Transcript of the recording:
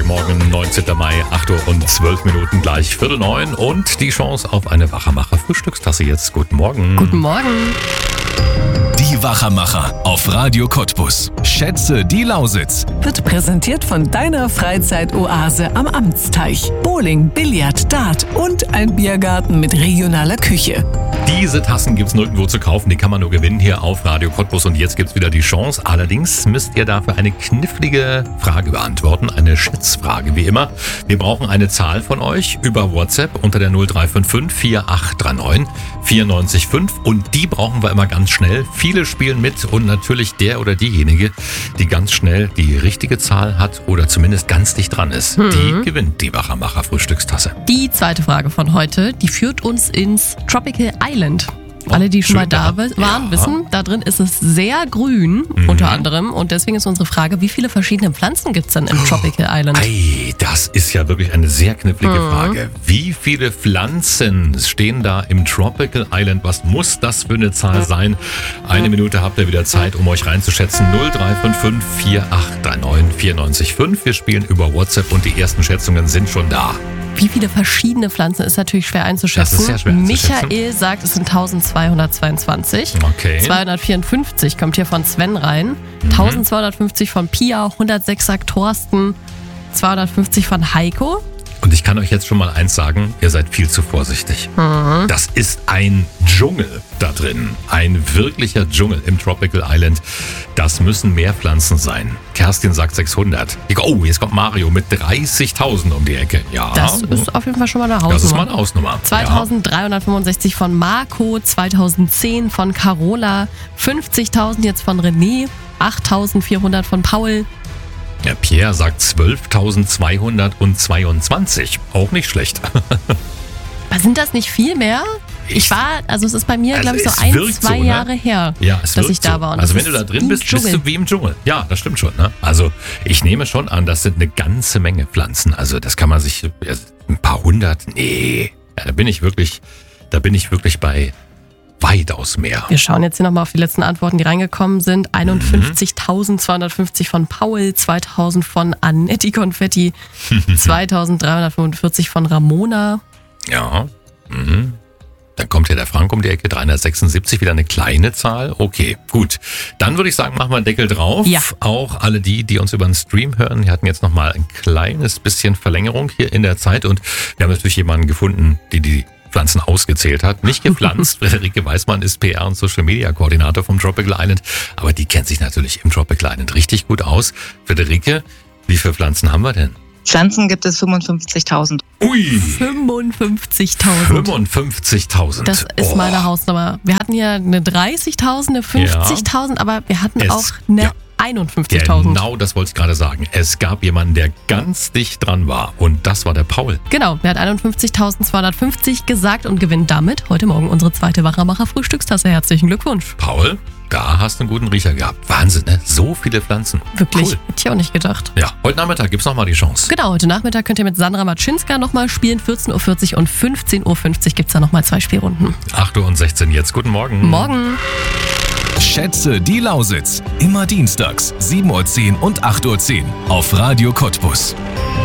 Morgen, 19. Mai, 8 Uhr und 12 Minuten, gleich 8:45 und die Chance auf eine Wachermacher-Frühstückstasse jetzt. Guten Morgen. Guten Morgen. Die Wachermacher auf Radio Cottbus. Schätze die Lausitz. Wird präsentiert von deiner Freizeitoase am Amtsteich. Bowling, Billard, Dart und ein Biergarten mit regionaler Küche. Diese Tassen gibt's nirgendwo zu kaufen, die kann man nur gewinnen hier auf Radio Cottbus und jetzt gibt's wieder die Chance. Allerdings müsst ihr dafür eine knifflige Frage beantworten, eine Schätzfrage wie immer. Wir brauchen eine Zahl von euch über WhatsApp unter der 0355 4839 94,5 und die brauchen wir immer ganz schnell. Viele spielen mit und natürlich der oder diejenige, die ganz schnell die richtige Zahl hat oder zumindest ganz dicht dran ist, die gewinnt die Wachermacher Frühstückstasse. Die zweite Frage von heute, die führt uns ins Tropical Island. Alle, die schon mal da waren, wissen, da drin ist es sehr grün, unter anderem. Und deswegen ist unsere Frage, wie viele verschiedene Pflanzen gibt es denn im Tropical Island? Ei, das ist ja wirklich eine sehr knifflige Frage. Wie viele Pflanzen stehen da im Tropical Island? Was muss das für eine Zahl sein? Eine Minute habt ihr wieder Zeit, um euch reinzuschätzen. 0355 4839 94,5. Wir spielen über WhatsApp und die ersten Schätzungen sind schon da. Wie viele verschiedene Pflanzen ist natürlich schwer einzuschätzen. Das ist sehr schwer einzuschätzen. Michael sagt, es sind 1222. Okay. 254 kommt hier von Sven rein. 1250 von Pia, 106 sagt Thorsten, 250 von Heiko. Und ich kann euch jetzt schon mal eins sagen, ihr seid viel zu vorsichtig. Das ist ein Dschungel da drin. Ein wirklicher Dschungel im Tropical Island. Das müssen mehr Pflanzen sein. Kerstin sagt 600. Oh, jetzt kommt Mario mit 30.000 um die Ecke. Ja. Das ist auf jeden Fall schon mal eine Hausnummer. Das ist mal eine Hausnummer. 2365 von Marco, 2010 von Carola, 50.000 jetzt von René, 8.400 von Paul. Ja, Pierre sagt 12.222. Auch nicht schlecht. Aber sind das nicht viel mehr? Es ist bei mir, glaube ich, so es 1-2 Jahre her, ja, es dass ich da so. war. Und also wenn du da drin bist, bist du wie im Dschungel. Ja, das stimmt schon. Ne? Also ich nehme schon an, das sind eine ganze Menge Pflanzen. Also das kann man sich, ein paar hundert, nee. Ja, da bin ich wirklich bei weitaus mehr. Wir schauen jetzt hier nochmal auf die letzten Antworten, die reingekommen sind. 51.250 von Paul, 2.000 von Annetti Konfetti, 2.345 von Ramona. Ja, Dann kommt hier der Frank um die Ecke, 376, wieder eine kleine Zahl. Okay, gut. Dann würde ich sagen, machen wir einen Deckel drauf. Ja. Auch alle die uns über den Stream hören, die hatten jetzt nochmal ein kleines bisschen Verlängerung hier in der Zeit. Und wir haben natürlich jemanden gefunden, die Pflanzen ausgezählt hat. Nicht gepflanzt. Friederike Weißmann ist PR- und Social-Media-Koordinator vom Tropical Island. Aber die kennt sich natürlich im Tropical Island richtig gut aus. Friederike, wie viele Pflanzen haben wir denn? Pflanzen gibt es 55.000. Ui! 55.000. 55.000. Das ist meine Hausnummer. Wir hatten hier eine 30.000, eine 50.000, aber wir hatten auch eine 51.000. Genau, das wollte ich gerade sagen. Es gab jemanden, der ganz dicht dran war und das war der Paul. Genau, der hat 51.250 gesagt und gewinnt damit heute Morgen unsere zweite Wachermacher Frühstückstasse. Herzlichen Glückwunsch. Paul, da hast du einen guten Riecher gehabt. Wahnsinn, ne? So viele Pflanzen. Wirklich, Cool. hätte ich auch nicht gedacht. Ja, heute Nachmittag gibt's nochmal die Chance. Genau, heute Nachmittag könnt ihr mit Sandra Matschinska nochmal spielen. 14.40 Uhr und 15.50 Uhr gibt's da nochmal 2 Spielrunden. 8:16 Uhr jetzt. Guten Morgen. Morgen. Schätze die Lausitz. Immer dienstags, 7:10 Uhr und 8:10 Uhr auf Radio Cottbus.